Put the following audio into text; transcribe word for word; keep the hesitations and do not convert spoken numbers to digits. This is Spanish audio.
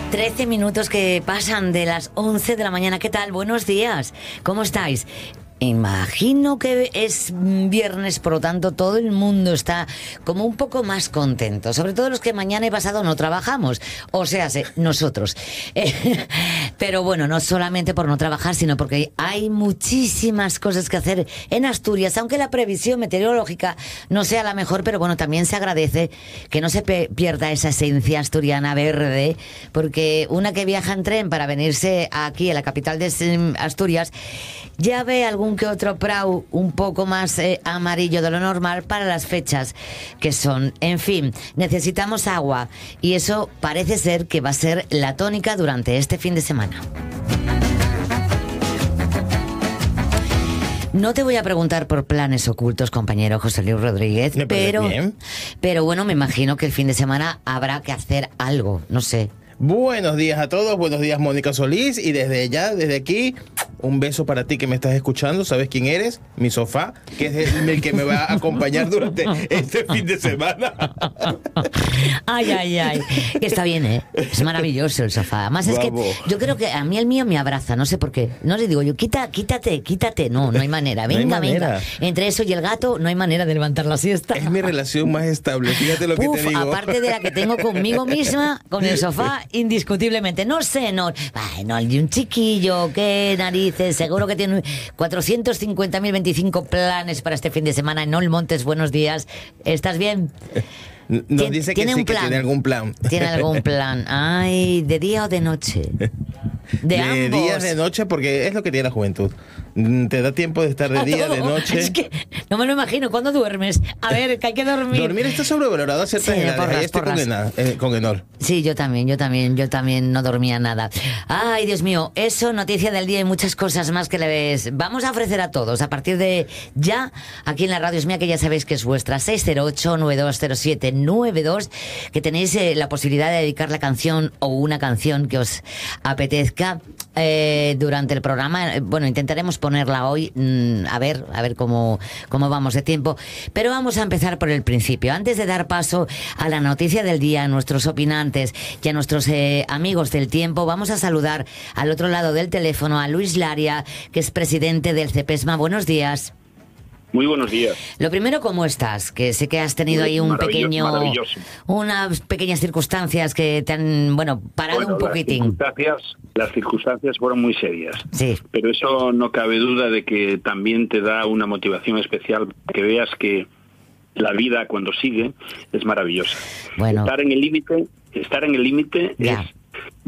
trece minutos que pasan de las once de la mañana. ¿Qué tal? Buenos días. ¿Cómo estáis? Imagino que es viernes, por lo tanto todo el mundo está como un poco más contento, sobre todo los que mañana y pasado no trabajamos, o sea, nosotros. Eh, pero bueno, no solamente por no trabajar, sino porque hay muchísimas cosas que hacer en Asturias, aunque la previsión meteorológica no sea la mejor, pero bueno, también se agradece que no se pierda esa esencia asturiana verde, porque una que viaja en tren para venirse aquí a la capital de Asturias, ya ve algún que otro prau un poco más eh, amarillo de lo normal para las fechas que son. En fin, necesitamos agua y eso parece ser que va a ser la tónica durante este fin de semana. No te voy a preguntar por planes ocultos, compañero José Luis Rodríguez, pero, pero bueno, me imagino que el fin de semana habrá que hacer algo, no sé. Buenos días a todos, buenos días Mónica Solís, y desde ya, desde aquí, un beso para ti que me estás escuchando. ¿Sabes quién eres? Mi sofá, que es el, el que me va a acompañar durante este fin de semana. Ay, ay, ay. Está bien, ¿eh? Es maravilloso el sofá. Además es Vamos. que yo creo que a mí el mío me abraza, no sé por qué. No le digo yo, quita, quítate, quítate. No, no hay manera. Venga, no hay manera. venga. Entre eso y el gato no hay manera de levantar la siesta. Es mi relación más estable, fíjate lo Uf, que te digo. Aparte de la que tengo conmigo misma, con el sofá, indiscutiblemente. No sé, no. Ay, no, hay un chiquillo, qué nariz. Seguro que tiene cuatrocientos cincuenta mil veinticinco planes para este fin de semana. En Montes, buenos días. ¿Estás bien? Nos dice que ¿Tiene sí, un plan? que tiene algún plan. Tiene algún plan. Ay, ¿de día o de noche? De, de ambos. día, de noche, porque es lo que tiene la juventud. Te da tiempo de estar de día, de noche. Es que no me lo imagino. ¿Cuándo duermes? A ver, que hay que dormir. Dormir está sobrevalorado a ciertas sí, edades. porras, Ahí estoy porras. con, Enor, eh, con Enor. Sí, yo también, yo también, yo también no dormía nada. Ay, Dios mío, eso, noticia del día y muchas cosas más que le ves. Vamos a ofrecer a todos, a partir de ya, aquí en la radio es mía, que ya sabéis que es vuestra, seis cero ocho, nueve dos cero siete, nueve dos, que tenéis eh, la posibilidad de dedicar la canción o una canción que os apetezca eh, durante el programa. Bueno, intentaremos ponerla hoy, mmm, a ver, a ver cómo, cómo vamos de tiempo. Pero vamos a empezar por el principio. Antes de dar paso a la noticia del día, a nuestros opinantes y a nuestros eh, amigos del tiempo, vamos a saludar al otro lado del teléfono a Luis Laria, que es presidente del CEPESMA. Buenos días. Muy buenos días. Lo primero, ¿cómo estás? Que sé que has tenido ahí un pequeño... Maravilloso. Unas pequeñas circunstancias que te han, bueno, parado bueno, un poquitín. Las circunstancias, las circunstancias fueron muy serias. Sí. Pero eso no cabe duda de que también te da una motivación especial, que veas que la vida cuando sigue es maravillosa. Bueno. Estar en el límite, estar en el límite es